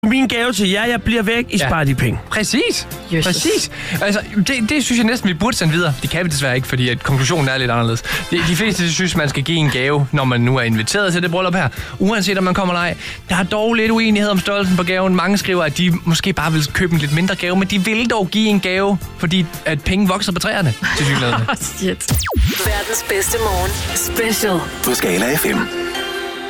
Min gave til jer, jeg bliver væk, I sparer de penge. Præcis. Jesus. Præcis. Altså, det synes jeg næsten, vi burde sende videre. Det kan vi desværre ikke, fordi at konklusionen er lidt anderledes. De fleste synes, man skal give en gave, når man nu er inviteret til det bryllup her. Uanset om man kommer eller ej. Der er dog lidt uenighed om størrelsen på gaven. Mange skriver, at de måske bare vil købe en lidt mindre gave, men de vil dog give en gave, fordi at penge vokser på træerne til synligheden. Shit. Verdens bedste morgen. Special. På Skala FM.